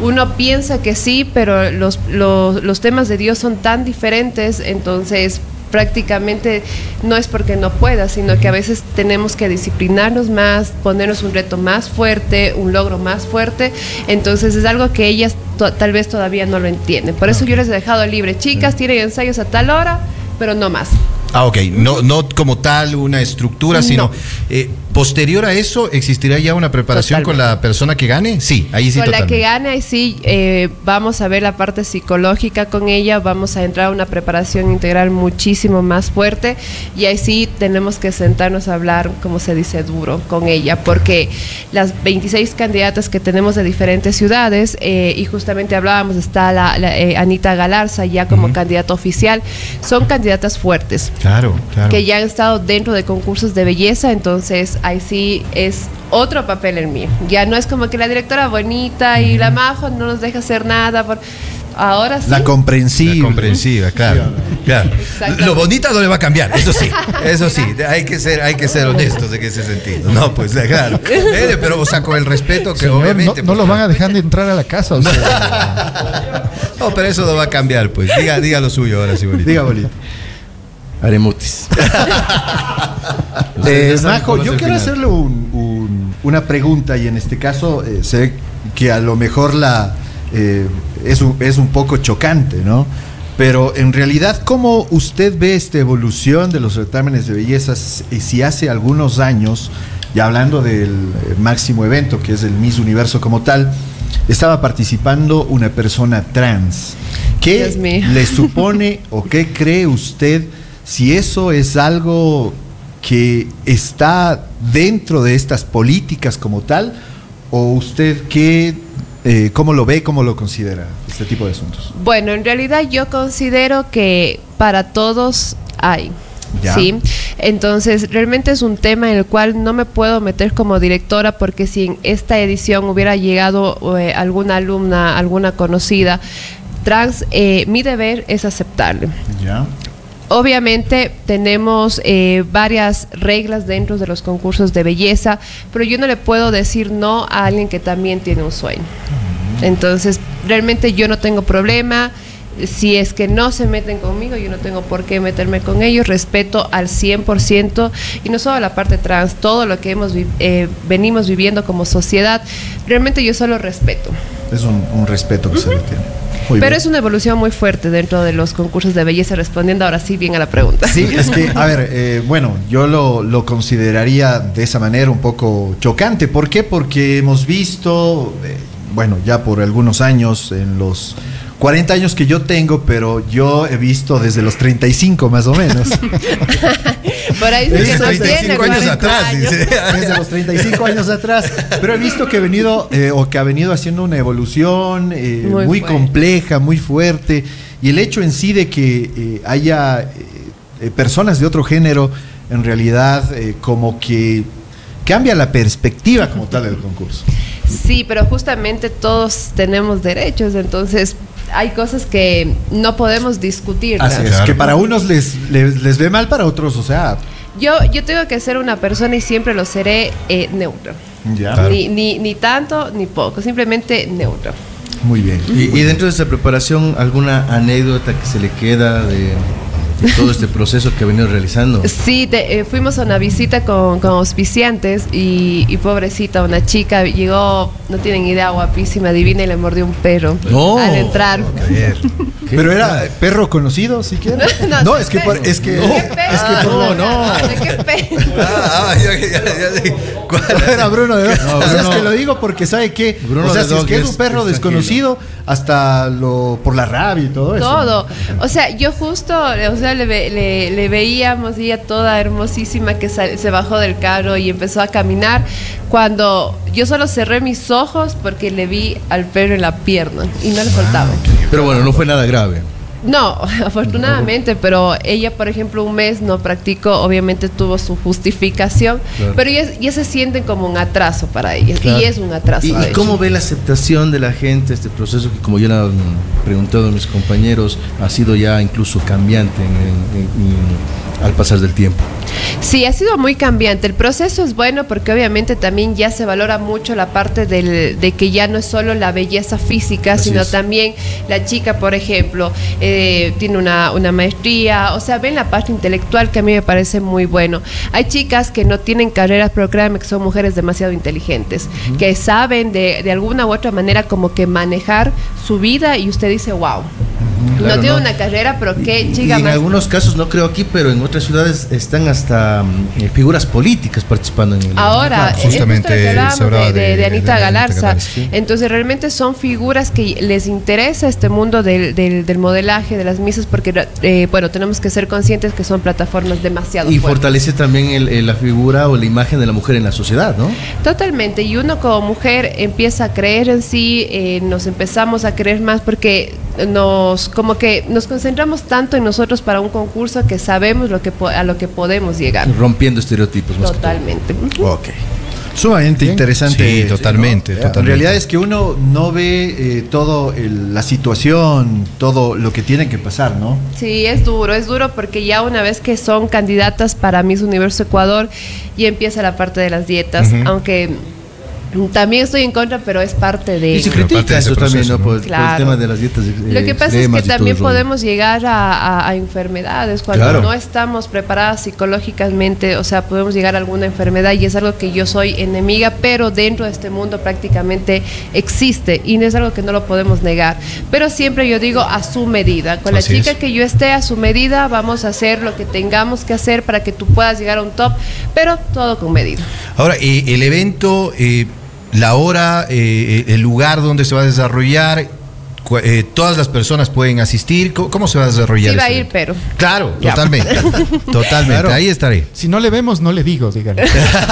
uno piensa que sí, pero los temas de Dios son tan diferentes, entonces prácticamente no es porque no pueda, sino que a veces tenemos que disciplinarnos más, ponernos un reto más fuerte, un logro más fuerte. Entonces es algo que ellas tal vez todavía no lo entienden. Por eso yo les he dejado libre. Chicas, tienen ensayos a tal hora, pero no más. Ah, ok. No como tal una estructura, sino posterior a eso, ¿existirá ya una preparación con la persona que gane? Sí, ahí sí. Con la que gane, ahí sí, vamos a ver la parte psicológica con ella, vamos a entrar a una preparación integral muchísimo más fuerte y ahí sí tenemos que sentarnos a hablar, como se dice, duro con ella, porque las 26 candidatas que tenemos de diferentes ciudades, y justamente hablábamos, está Anita Galarza ya como candidata oficial, son candidatas fuertes. Claro. Que ya han estado dentro de concursos de belleza, entonces ahí sí es otro papel el mío. Ya no es como que la directora bonita y la Majo no nos deja hacer nada. Ahora sí. La comprensiva, claro. Lo bonita no le va a cambiar, eso sí, hay que ser honestos en ese sentido. No, pues claro. Pero, o sea, con el respeto que señor, obviamente. No lo van a dejar de entrar a la casa. O sea. No, pero eso no va a cambiar, pues. Diga lo suyo ahora, sí, bonito. Diga, bonito. Aremutis. Majo, yo quiero hacerle una pregunta y en este caso sé que a lo mejor es un poco chocante, ¿no? Pero en realidad, ¿cómo usted ve esta evolución de los certámenes de belleza si hace algunos años, ya hablando del máximo evento que es el Miss Universo como tal, estaba participando una persona trans? ¿Qué le supone o qué cree usted si eso es algo que está dentro de estas políticas como tal, o usted cómo lo ve, cómo lo considera este tipo de asuntos? Bueno, en realidad yo considero que para todos hay. Ya. Sí, entonces realmente es un tema en el cual no me puedo meter como directora, porque si en esta edición hubiera llegado alguna alumna, alguna conocida trans, mi deber es aceptarle. Ya. Obviamente tenemos varias reglas dentro de los concursos de belleza, pero yo no le puedo decir no a alguien que también tiene un sueño. Entonces, realmente yo no tengo problema. Si es que no se meten conmigo, yo no tengo por qué meterme con ellos. Respeto al 100%, y no solo la parte trans, todo lo que venimos viviendo como sociedad. Realmente yo solo respeto. Es un respeto que se le tiene. Pero es una evolución muy fuerte dentro de los concursos de belleza, respondiendo ahora sí bien a la pregunta. Sí, es que, a ver, bueno, yo lo consideraría de esa manera un poco chocante. ¿Por qué? Porque hemos visto, bueno, ya por algunos años, en los 40 años que yo tengo, pero yo he visto desde los 35 más o menos. Por ahí desde 35 años atrás. Desde los 35 años atrás. Pero he visto que ha venido haciendo una evolución muy compleja, muy fuerte. Y el hecho en sí de que haya personas de otro género, en realidad como que cambia la perspectiva como tal del concurso. Sí, pero justamente todos tenemos derechos, entonces hay cosas que no podemos discutir. Así es, claro. Que para unos les ve mal, para otros, o sea... Yo tengo que ser una persona, y siempre lo seré, neutro. Ya. Claro. Ni tanto ni poco, simplemente neutro. Muy bien. Y dentro de esta preparación, ¿alguna anécdota que se le queda de todo este proceso que ha venido realizando? Sí, fuimos a una visita con auspiciantes y pobrecita, una chica llegó, no tienen idea, guapísima, divina, y le mordió un perro al entrar. ¿Pero era perro conocido siquiera? No, es que no. ¿De qué perro? ¿Cuál era Bruno? No, o sea, es que lo digo porque ¿sabe qué? Bruno, o sea, si es que es un perro desconocido, hasta por la rabia y todo eso. Todo. O sea, yo justo, o sea, le veíamos, ella toda hermosísima, que se bajó del carro y empezó a caminar, cuando yo solo cerré mis ojos porque le vi al perro en la pierna y no le soltaba. Pero bueno, no fue nada grave. No, afortunadamente, pero ella, por ejemplo, un mes no practicó, obviamente tuvo su justificación, claro. Pero ya se sienten como un atraso para ellas, claro. Y es un atraso. ¿Y cómo ve la aceptación de la gente este proceso que, como yo le he preguntado a mis compañeros, ha sido ya incluso cambiante al pasar del tiempo? Sí, ha sido muy cambiante. El proceso es bueno porque obviamente también ya se valora mucho la parte de que ya no es solo la belleza física, así sino también la chica, por ejemplo, tiene una maestría, o sea, ven la parte intelectual, que a mí me parece muy bueno. Hay chicas que no tienen carreras, pero créanme que son mujeres demasiado inteligentes, que saben de alguna u otra manera como que manejar su vida y usted dice, wow. Claro, no tiene una carrera, pero qué chica. Y en algunos casos, no creo aquí, pero en otras ciudades están hasta figuras políticas participando en el. Ahora, claro, justamente se hablaba de Anita Galarza. Sí. Entonces, realmente son figuras que les interesa este mundo del modelaje, de las misas, porque, bueno, tenemos que ser conscientes que son plataformas demasiado fuertes. Y fuertes. Fortalece también la figura o la imagen de la mujer en la sociedad, ¿no? Totalmente. Y uno como mujer empieza a creer en sí, nos empezamos a creer más porque como que nos concentramos tanto en nosotros para un concurso que sabemos a lo que podemos llegar. Rompiendo estereotipos. Totalmente. Ok. Sumamente interesante. Sí, totalmente, ¿no? totalmente. En realidad es que uno no ve la situación, todo lo que tiene que pasar, ¿no? Sí, es duro porque ya una vez que son candidatas para Miss Universo Ecuador, ya empieza la parte de las dietas, aunque también estoy en contra, pero es parte de... Y se critica eso también, ¿no? Por el tema de las dietas Lo que pasa es que también podemos llegar a enfermedades cuando no estamos preparadas psicológicamente, o sea, podemos llegar a alguna enfermedad y es algo que yo soy enemiga, pero dentro de este mundo prácticamente existe y no es algo que no lo podemos negar. Pero siempre yo digo a su medida. Con la chica que yo esté a su medida, vamos a hacer lo que tengamos que hacer para que tú puedas llegar a un top, pero todo con medida. Ahora, el evento... la hora, el lugar donde se va a desarrollar, todas las personas pueden asistir. ¿Cómo se va a desarrollar? Sí, va a ir, pero. Claro, ya. Totalmente. Totalmente, claro. Ahí estaré. Si no le vemos, no le digo, dígale.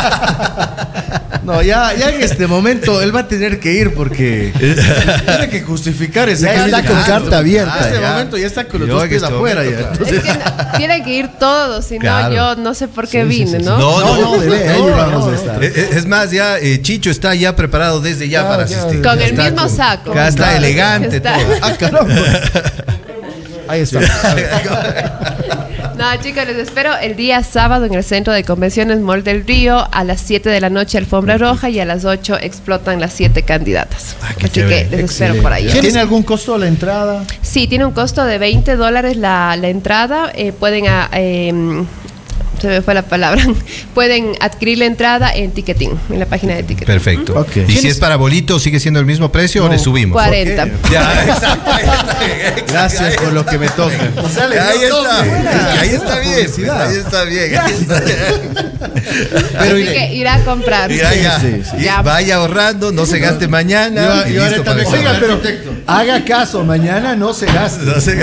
No, ya en este momento él va a tener que ir porque tiene que justificar ese. Ya está con carta abierta. En este momento ya está con los dos pies afuera. Ya. Entonces... Es que tiene que ir todos, si no, yo no sé por qué vine, ¿no? No, ahí vamos a estar. Es más, ya Chicho está ya preparado desde ya para asistir. Con el mismo saco. Acá está elegante todo. Ah, caramba. Ahí está. No, chicos, les espero el día sábado en el Centro de Convenciones Mall del Río. A las 7 de la noche alfombra roja y a las 8 explotan las 7 candidatas. Así que les espero por ahí. ¿Tiene algún costo la entrada? Sí, tiene un costo de $20 la entrada. Pueden... se me fue la palabra. Pueden adquirir la entrada en Ticketing, en la página de Ticketing. Perfecto. Okay. ¿Y si es para bolito, sigue siendo el mismo precio o le subimos? 40. Okay. Ya, exacto. Gracias por lo que me toca. Ahí está. Ahí está bien. Pues, ahí está bien. Pero así que irá a comprar. Ya. Vaya ahorrando, no se gaste mañana. Oiga, pero haga caso, mañana no se gaste.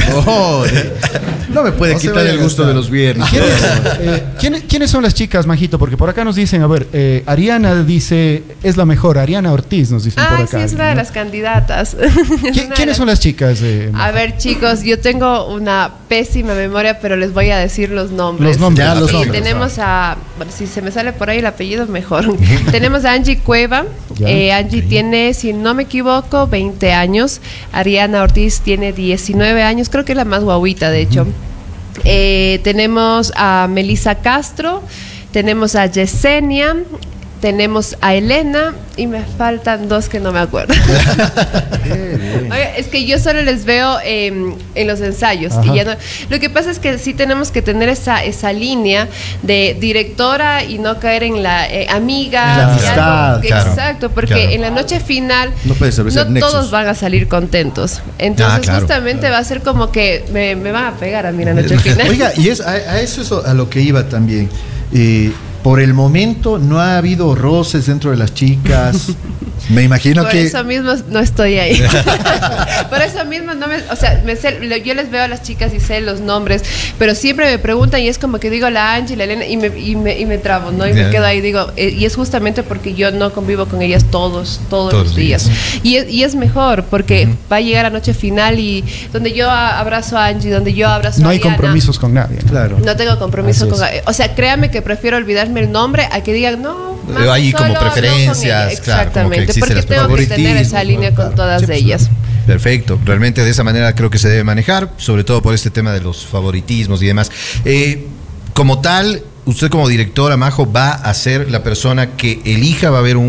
No me puede quitar el gusto de los viernes. ¿Quiénes son las chicas, Majito? Porque por acá nos dicen, a ver, Ariana dice, es la mejor, Ariana Ortiz nos dicen por acá. Sí, es una de las candidatas. ¿Quiénes son las chicas? A ver, chicos, yo tengo una pésima memoria, pero les voy a decir los nombres. Los nombres. Tenemos bueno, si se me sale por ahí el apellido, mejor. Tenemos a Angie Cueva. Angie tiene, si no me equivoco, 20 años. Ariana Ortiz tiene 19 años, creo que es la más guauita, de hecho. Tenemos a Melissa Castro, tenemos a Yesenia, tenemos a Elena y me faltan dos que no me acuerdo. Oye, es que yo solo les veo en los ensayos. Y ya no, lo que pasa es que sí tenemos que tener esa línea de directora y no caer en la amiga. La amistad, claro, exacto, porque en la noche final no todos van a salir contentos. Entonces justamente va a ser como que me van a pegar a mí la noche final. Oiga, y a eso es a lo que iba también. por el momento no ha habido roces dentro de las chicas. Me imagino por que... eso mismo no estoy ahí. Por eso mismo no me... O sea, yo les veo a las chicas y sé los nombres, pero siempre me preguntan y es como que digo la Angie, la Elena y me trabo, ¿no? Y me quedo ahí, digo... y es justamente porque yo no convivo con ellas todos los días. Y es mejor porque va a llegar la noche final y donde yo abrazo a Angie, donde yo abrazo a No hay Ariana, compromisos con nadie. Claro. No tengo compromiso con... O sea, créame que prefiero olvidarme el nombre a que digan, no... Hay como solo, preferencias, no, claro, como que exactamente, existen porque las tengo que tener esa línea con todas ellas. Perfecto, realmente de esa manera creo que se debe manejar, sobre todo por este tema de los favoritismos y demás. Como tal, usted como directora, Majo, va a ser la persona que elija, va a haber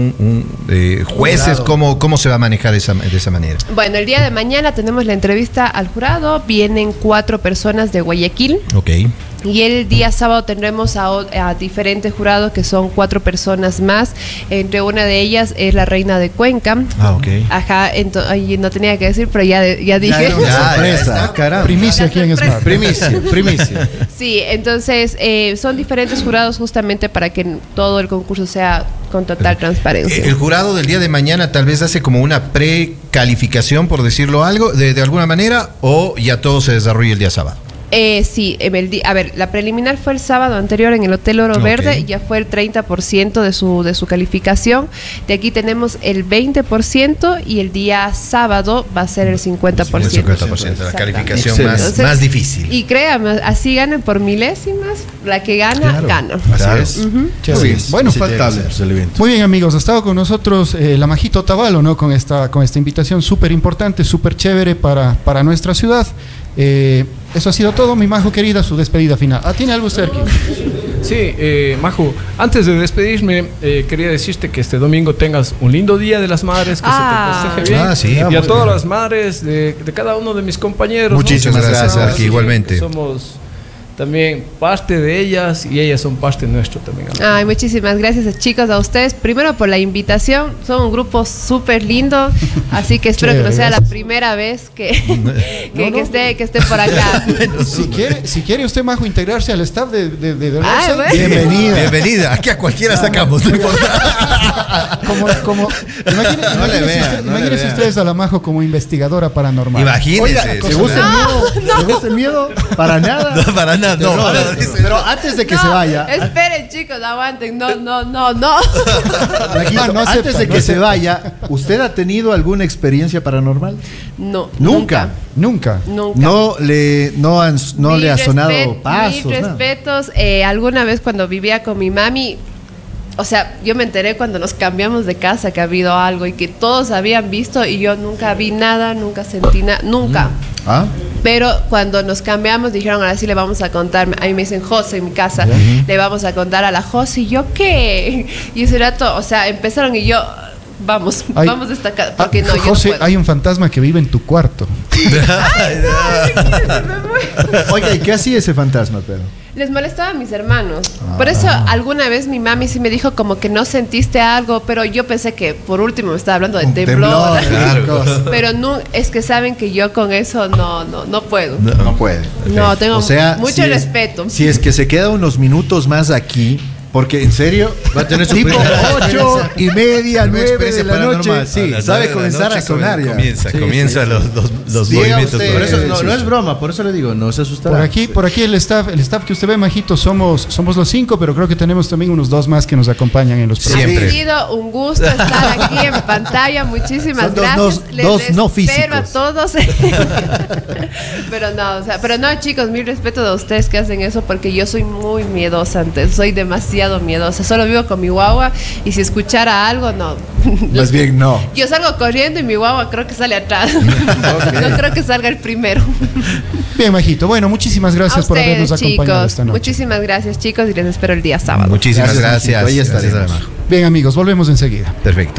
jueces, ¿cómo se va a manejar de esa manera? Bueno, el día de mañana tenemos la entrevista al jurado, vienen 4 personas de Guayaquil. Ok. Y el día sábado tendremos a diferentes jurados que son 4 personas más. Entre una de ellas es la reina de Cuenca. Ah, ok. Ajá, no tenía que decir, pero ya dije. Sorpresa, caramba. Primicia, ¿quién es más? Primicia. Sí, entonces son diferentes jurados justamente para que todo el concurso sea con total transparencia. El jurado del día de mañana tal vez hace como una precalificación, por decirlo algo, de alguna manera, o ya todo se desarrolla el día sábado. Sí, a ver, la preliminar fue el sábado anterior en el Hotel Oro Verde, ya fue el 30% de su calificación. De aquí tenemos el 20% y el día sábado va a ser el 50%. El 50%, la calificación más difícil. Y créanme, así ganan por milésimas, la que gana, gana. Así es. Muy bien. Bueno, faltable. Muy bien, amigos, ha estado con nosotros la Majito Otavalo, ¿no? Con esta invitación súper importante, súper chévere para nuestra ciudad. Eso ha sido todo, mi Majo querida, su despedida final. ¿Tiene algo usted aquí? Sí, Majo, antes de despedirme, quería decirte que este domingo tengas un lindo Día de las Madres, que se te festeje bien. Sí, y a todas las madres de cada uno de mis compañeros. Muchísimas gracias, Arqui, igualmente. Somos también parte de ellas y ellas son parte nuestro también. Ay, muchísimas gracias, chicos, a ustedes. Primero por la invitación, son un grupo súper lindo, así que espero que no sea la primera vez que esté por acá. Si quiere usted, Majo, integrarse al staff de Bueno. Bienvenida, aquí a cualquiera sacamos, no importa. Imagínense ustedes a la Majo como investigadora paranormal. Imagínense. ¿Te gusta el miedo? Para nada. No, para nada. Pero antes de que se vaya. Esperen, chicos, aguanten. No. Antes de que se vaya, ¿usted ha tenido alguna experiencia paranormal? No. Nunca. No le ha sonado pasos. Mis respetos. Alguna vez cuando vivía con mi mami, o sea, yo me enteré cuando nos cambiamos de casa que ha habido algo y que todos habían visto y yo nunca vi nada, nunca sentí nada, nunca. Pero cuando nos cambiamos dijeron, ahora sí le vamos a contar, a mí me dicen José en mi casa, le vamos a contar a la José, y yo ¿qué? Y ese rato, o sea, empezaron y yo, vamos de esta casa, porque no, José, yo no puedo. hay un fantasma que vive en tu cuarto. Oiga, ¿y qué hacía ese fantasma, pero? Les molestaba a mis hermanos. Por eso alguna vez mi mami sí me dijo como que no sentiste algo, pero yo pensé que por último me estaba hablando de temblor. Claro. Pero no, es que saben que yo con eso no puedo. No puede. No, tengo mucho si respeto. Si es que se queda unos minutos más aquí, porque en serio, va a tener su tipo 8:30, 9 de la noche, sí, sabe comenzar a sonar ya. Comienza los movimientos. Usted, Por eso no es broma, por eso le digo, no se asustará. Por aquí el staff que usted ve, Majito, somos los 5, pero creo que tenemos también unos 2 más que nos acompañan en los programas. Siempre. Ha sido un gusto estar aquí en pantalla. Muchísimas Son gracias. dos no físicos. Espero a todos. Pero no, chicos, mil respeto de ustedes que hacen eso, porque yo soy muy miedosa antes. Soy demasiado miedosa. Solo vivo con mi guagua y si escuchara algo, no. Más bien no. Yo salgo corriendo y mi guagua creo que sale atrás. No creo que salga el primero. Bien, Majito. Bueno, muchísimas gracias por habernos acompañado esta noche. Muchísimas gracias, chicos, y les espero el día sábado. Muchísimas gracias. Ahí estaremos. Bien, amigos, volvemos enseguida. Perfecto.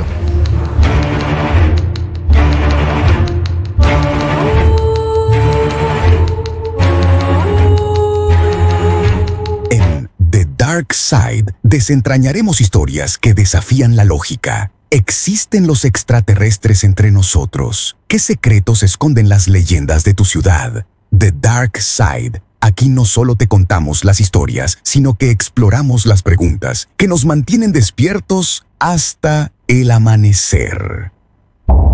Dark Side desentrañaremos historias que desafían la lógica. ¿Existen los extraterrestres entre nosotros? ¿Qué secretos esconden las leyendas de tu ciudad? The Dark Side, Aquí no solo te contamos las historias, sino que exploramos las preguntas que nos mantienen despiertos hasta el amanecer.